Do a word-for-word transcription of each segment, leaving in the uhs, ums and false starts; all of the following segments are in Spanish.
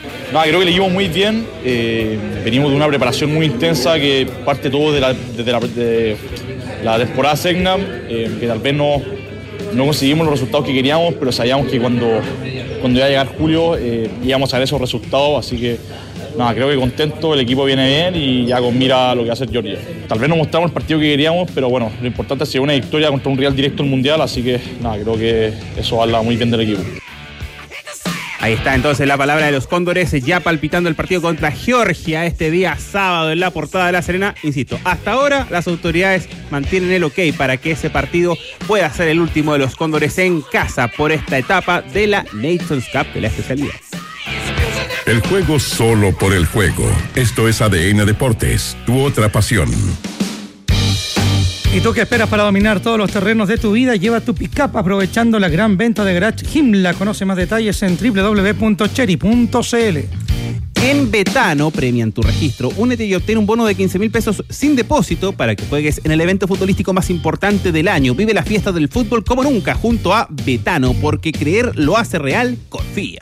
Nada, creo que le llevamos muy bien, eh, venimos de una preparación muy intensa que parte todo de la, de la, de la temporada Segnam, eh, que tal vez no, no conseguimos los resultados que queríamos, pero sabíamos que cuando, cuando iba a llegar julio eh, íbamos a ver esos resultados, así que nada, creo que contento, el equipo viene bien y ya con mira a lo que va a hacer Georgia. Tal vez no mostramos el partido que queríamos, pero bueno, lo importante es que una victoria contra un rival directo al Mundial, así que nada, creo que eso habla muy bien del equipo. Ahí está entonces la palabra de los Cóndores, ya palpitando el partido contra Georgia este día sábado en la Portada de La Serena. Insisto, hasta ahora las autoridades mantienen el ok para que ese partido pueda ser el último de los Cóndores en casa por esta etapa de la Nations Cup de la especialidad. El juego solo por el juego. Esto es A D N Deportes, tu otra pasión. ¿Y tú qué esperas para dominar todos los terrenos de tu vida? Lleva tu pick-up aprovechando la gran venta de Garage Himla. Conoce más detalles en doble u doble u doble u punto cherry punto c l. En Betano premian tu registro. Únete y obtén un bono de quince mil pesos sin depósito para que juegues en el evento futbolístico más importante del año. Vive la fiesta del fútbol como nunca junto a Betano, porque creer lo hace real. Confía.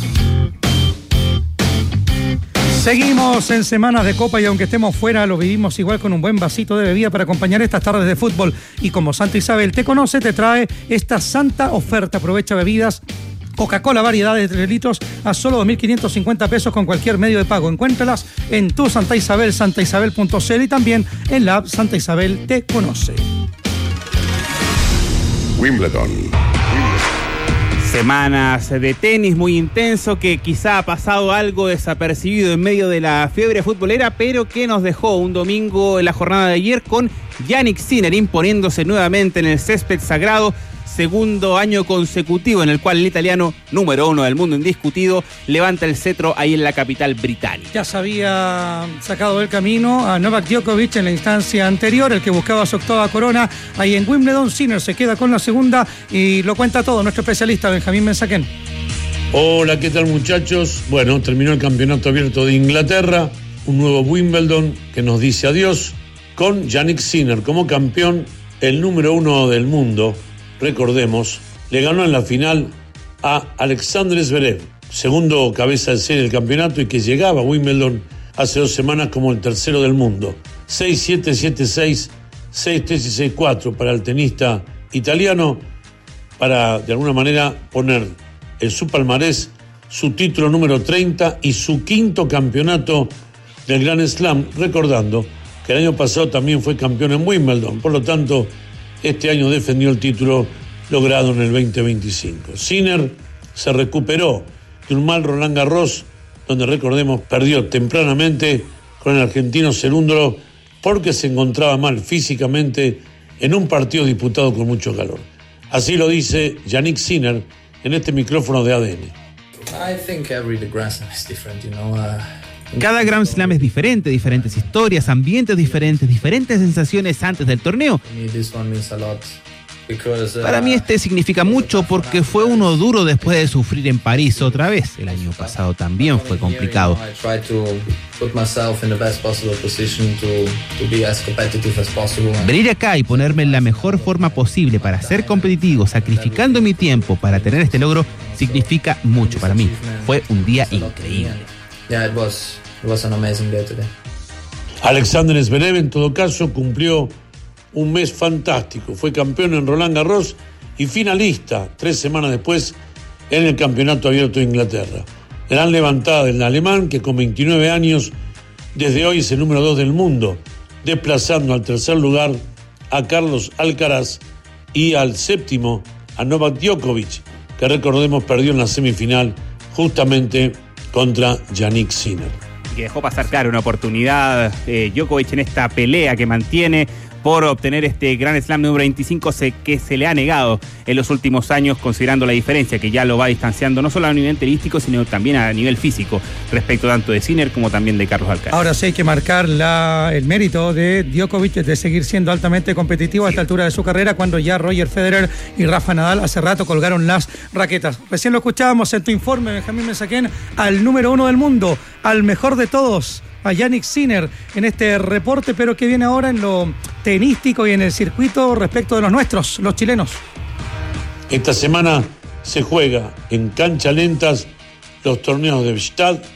Seguimos en semanas de Copa y aunque estemos fuera, lo vivimos igual con un buen vasito de bebida para acompañar estas tardes de fútbol. Y como Santa Isabel te conoce, te trae esta santa oferta. Aprovecha bebidas Coca-Cola, variedad de tres litros a solo dos mil quinientos cincuenta pesos con cualquier medio de pago. Encuéntralas en tu Santa Isabel, santa isabel punto c l y también en la app Santa Isabel te conoce. Wimbledon. Semanas de tenis muy intenso que quizá ha pasado algo desapercibido en medio de la fiebre futbolera, pero que nos dejó un domingo en la jornada de ayer con Jannik Sinner imponiéndose nuevamente en el césped sagrado, segundo año consecutivo en el cual el italiano, número uno del mundo indiscutido, levanta el cetro ahí en la capital británica. Ya se había sacado del camino a Novak Djokovic en la instancia anterior, el que buscaba su octava corona ahí en Wimbledon. Sinner se queda con la segunda y lo cuenta todo nuestro especialista Benjamín Mensaquén. Hola, ¿qué tal muchachos? Bueno, terminó el campeonato abierto de Inglaterra, un nuevo Wimbledon que nos dice adiós, con Jannik Sinner como campeón, el número uno del mundo. Recordemos, le ganó en la final a Alexander Zverev, segundo cabeza de serie del campeonato y que llegaba a Wimbledon hace dos semanas como el tercero del mundo. seis siete, siete seis, seis tres y seis cuatro para el tenista italiano, para de alguna manera poner en su palmarés su título número treinta y su quinto campeonato del Grand Slam, recordando que el año pasado también fue campeón en Wimbledon, por lo tanto este año defendió el título logrado en el veinte veinticinco. Sinner se recuperó de un mal Roland Garros, donde recordemos perdió tempranamente con el argentino Cerúndolo porque se encontraba mal físicamente en un partido disputado con mucho calor. Así lo dice Jannik Sinner en este micrófono de A D N. I think every Grand Slam is different, you know. Uh... Cada Grand Slam es diferente, diferentes historias, ambientes diferentes, diferentes sensaciones antes del torneo. Para mí este significa mucho porque fue uno duro después de sufrir en París otra vez. El año pasado también fue complicado. Venir acá y ponerme en la mejor forma posible para ser competitivo, sacrificando mi tiempo para tener este logro, significa mucho para mí. Fue un día increíble. Yeah, it was, it was an amazing day today. Alexander Zverev, en todo caso, cumplió un mes fantástico. Fue campeón en Roland Garros y finalista tres semanas después en el Campeonato Abierto de Inglaterra. Gran levantada del alemán que con veintinueve años desde hoy es el número dos del mundo, desplazando al tercer lugar a Carlos Alcaraz y al séptimo a Novak Djokovic, que recordemos perdió en la semifinal justamente contra Jannik Sinner. Que dejó pasar, claro, una oportunidad eh, Djokovic en esta pelea que mantiene por obtener este Grand Slam número veinticinco se, que se le ha negado en los últimos años, considerando la diferencia que ya lo va distanciando no solo a nivel tenístico, sino también a nivel físico, respecto tanto de Sinner como también de Carlos Alcaraz. Ahora sí hay que marcar la, el mérito de Djokovic de seguir siendo altamente competitivo a esta altura de su carrera, cuando ya Roger Federer y Rafa Nadal hace rato colgaron las raquetas. Recién lo escuchábamos en tu informe, Benjamín Mensaquén, al número uno del mundo, al mejor de todos, a Jannik Sinner en este reporte, pero que viene ahora en lo tenístico y en el circuito respecto de los nuestros, los chilenos. Esta semana se juega en cancha lentas los torneos de Gstaad,